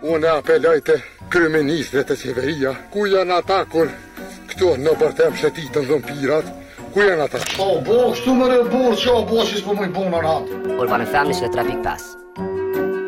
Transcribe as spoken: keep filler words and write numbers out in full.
Unë apeloj të kryeministrit të qeveria, ku janë ata kur këto në bërtem shëtitën dhëmpirat, ku janë ata? Po, bo, kështu më re burë që o bo që s'po më i punë në ratë. Urbanën Femnish dhe Trafik Pas.